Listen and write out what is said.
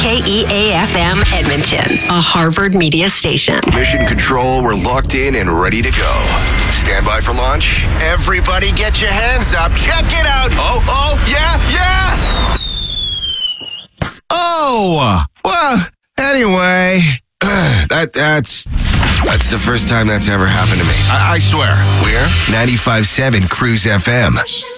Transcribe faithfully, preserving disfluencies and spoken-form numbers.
K E A F M Edmonton, a Harvard media station. Mission Control, we're locked in and ready to go. Stand by for launch. Everybody get your hands up. Check it out. Oh, oh, yeah, yeah. Oh, well, anyway, that that's that's the first time that's ever happened to me. I, I swear. We're ninety-five point seven Cruise F M.